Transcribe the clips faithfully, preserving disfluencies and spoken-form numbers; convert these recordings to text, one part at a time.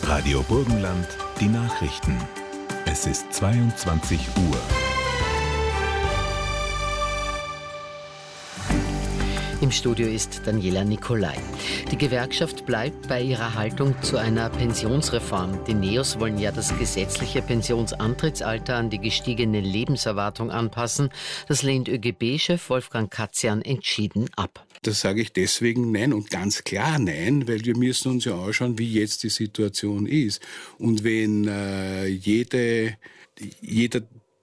Radio Burgenland, die Nachrichten. Es ist zweiundzwanzig Uhr. Im Studio ist Daniela Nicolai. Die Gewerkschaft bleibt bei ihrer Haltung zu einer Pensionsreform. Die Neos wollen ja das gesetzliche Pensionsantrittsalter an die gestiegene Lebenserwartung anpassen. Das lehnt ÖGB-Chef Wolfgang Katzian entschieden ab. Das sage ich deswegen nein und ganz klar nein, weil wir müssen uns ja anschauen, wie jetzt die Situation ist. Und wenn äh, jede, jede,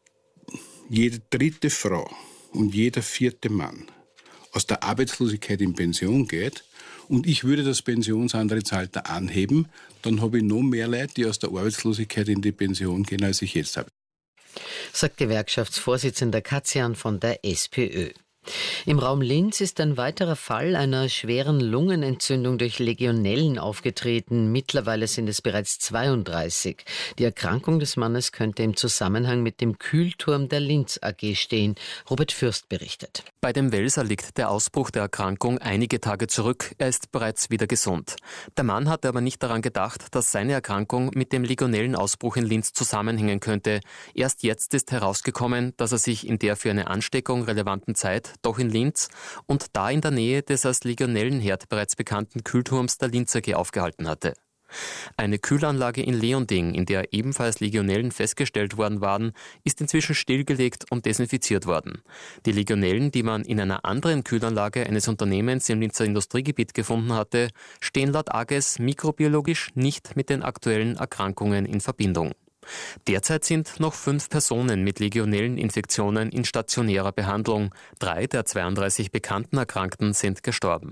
jede dritte Frau und jeder vierte Mann aus der Arbeitslosigkeit in Pension geht und ich würde das Pensionsantrittsalter anheben, dann habe ich noch mehr Leute, die aus der Arbeitslosigkeit in die Pension gehen, als ich jetzt habe. Sagt Gewerkschaftsvorsitzender Katzian von der SPÖ. Im Raum Linz ist ein weiterer Fall einer schweren Lungenentzündung durch Legionellen aufgetreten. Mittlerweile sind es bereits zweiunddreißig. Die Erkrankung des Mannes könnte im Zusammenhang mit dem Kühlturm der Linz A G stehen. Robert Fürst berichtet. Bei dem Welser liegt der Ausbruch der Erkrankung einige Tage zurück. Er ist bereits wieder gesund. Der Mann hatte aber nicht daran gedacht, dass seine Erkrankung mit dem Legionellenausbruch in Linz zusammenhängen könnte. Erst jetzt ist herausgekommen, dass er sich in der für eine Ansteckung relevanten Zeit doch in Linz und da in der Nähe des als Legionellenherd bereits bekannten Kühlturms der Linz A G aufgehalten hatte. Eine Kühlanlage in Leonding, in der ebenfalls Legionellen festgestellt worden waren, ist inzwischen stillgelegt und desinfiziert worden. Die Legionellen, die man in einer anderen Kühlanlage eines Unternehmens im Linzer Industriegebiet gefunden hatte, stehen laut A G E S mikrobiologisch nicht mit den aktuellen Erkrankungen in Verbindung. Derzeit sind noch fünf Personen mit Legionelleninfektionen in stationärer Behandlung. Drei der zweiunddreißig bekannten Erkrankten sind gestorben.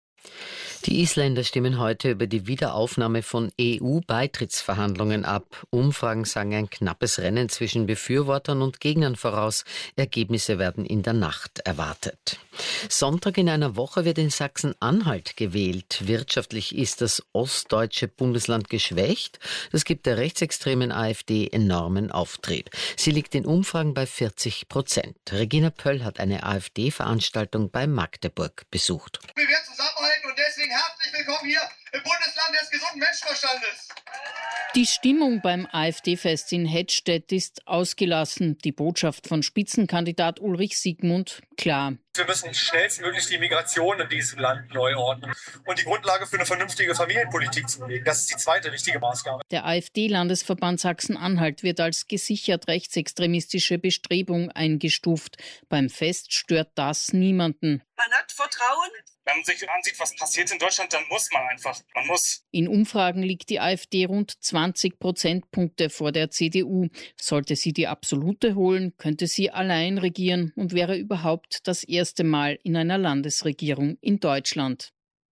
Die Isländer stimmen heute über die Wiederaufnahme von E U-Beitrittsverhandlungen ab. Umfragen sagen ein knappes Rennen zwischen Befürwortern und Gegnern voraus. Ergebnisse werden in der Nacht erwartet. Sonntag in einer Woche wird in Sachsen-Anhalt gewählt. Wirtschaftlich ist das ostdeutsche Bundesland geschwächt. Das gibt der rechtsextremen AfD enormen Auftrieb. Sie liegt in Umfragen bei vierzig Prozent. Regina Pöll hat eine AfD-Veranstaltung bei Magdeburg besucht. Wir werden zusammenhalten und deswegen herzlich willkommen hier im Bundesland des gesunden Menschenverstandes. Die Stimmung beim AfD-Fest in Hettstedt ist ausgelassen. Die Botschaft von Spitzenkandidat Ulrich Siegmund klar. Wir müssen schnellstmöglich die Migration in diesem Land neu ordnen und die Grundlage für eine vernünftige Familienpolitik zu legen. Das ist die zweite wichtige Maßgabe. Der AfD-Landesverband Sachsen-Anhalt wird als gesichert rechtsextremistische Bestrebung eingestuft. Beim Fest stört das niemanden. Man hat Vertrauen. Wenn man sich ansieht, was passiert in Deutschland, dann muss man einfach. Man muss. In Umfragen liegt die AfD rund zwanzig Prozentpunkte vor der C D U. Sollte sie die absolute holen, könnte sie allein regieren und wäre überhaupt das erste Mal in einer Landesregierung in Deutschland.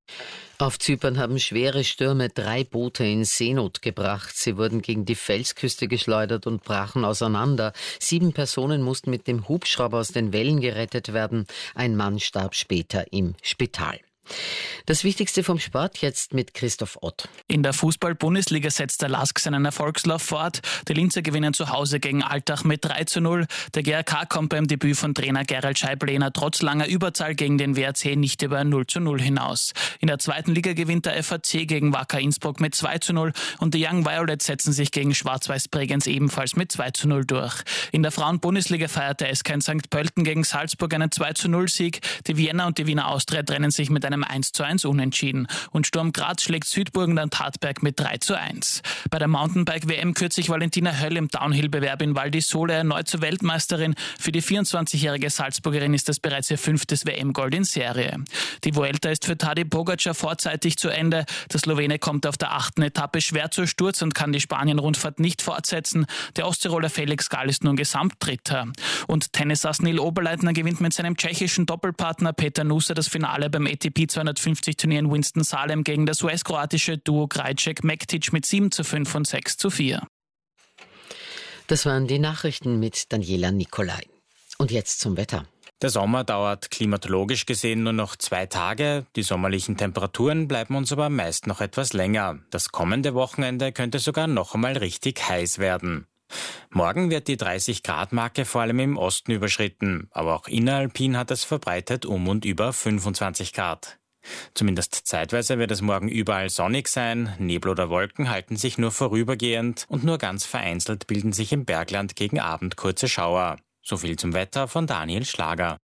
Auf Zypern haben schwere Stürme drei Boote in Seenot gebracht. Sie wurden gegen die Felsküste geschleudert und brachen auseinander. Sieben Personen mussten mit dem Hubschrauber aus den Wellen gerettet werden. Ein Mann starb später im Spital. Das Wichtigste vom Sport jetzt mit Christoph Ott. In der Fußball-Bundesliga setzt der Lask seinen Erfolgslauf fort. Die Linzer gewinnen zu Hause gegen Altach mit drei zu null. Der G R K kommt beim Debüt von Trainer Gerald Scheiblehner trotz langer Überzahl gegen den W R C nicht über ein null zu null hinaus. In der zweiten Liga gewinnt der F A C gegen Wacker Innsbruck mit zwei zu null und die Young Violets setzen sich gegen Schwarz-Weiß Bregenz ebenfalls mit zwei zu null durch. In der Frauen-Bundesliga feierte S K in Sankt Pölten gegen Salzburg einen zwei zu null Sieg. Die Vienna und die Wiener Austria trennen sich mit einem eins zu eins Unentschieden. Und Sturm Graz schlägt Südburgenland Hartberg mit drei zu eins. Bei der Mountainbike-W M kürt sich Valentina Höll im Downhill-Bewerb in Val di Sole erneut zur Weltmeisterin. Für die vierundzwanzigjährige Salzburgerin ist das bereits ihr fünftes W M-Gold in Serie. Die Vuelta ist für Tadej Pogačar vorzeitig zu Ende. Der Slowene kommt auf der achten Etappe schwer zu Sturz und kann die Spanien-Rundfahrt nicht fortsetzen. Der Osttiroler Felix Gall ist nun Gesamtdritter. Und Tennisass Neil Oberleitner gewinnt mit seinem tschechischen Doppelpartner Peter Nusa das Finale beim A T P zweihundertfünfzig Turnier in Winston-Salem gegen das U S-kroatische Duo Krajcek-Mektic mit sieben zu fünf und sechs zu vier. Das waren die Nachrichten mit Daniela Nicolai. Und jetzt zum Wetter. Der Sommer dauert klimatologisch gesehen nur noch zwei Tage. Die sommerlichen Temperaturen bleiben uns aber meist noch etwas länger. Das kommende Wochenende könnte sogar noch einmal richtig heiß werden. Morgen wird die dreißig Grad Marke vor allem im Osten überschritten, aber auch inneralpin hat es verbreitet um und über fünfundzwanzig Grad. Zumindest zeitweise wird es morgen überall sonnig sein, Nebel oder Wolken halten sich nur vorübergehend und nur ganz vereinzelt bilden sich im Bergland gegen Abend kurze Schauer. So viel zum Wetter von Daniel Schlager.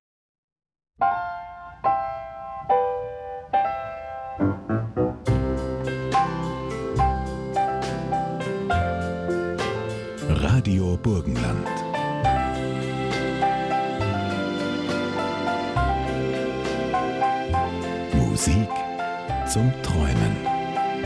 Radio Burgenland. Musik zum Träumen.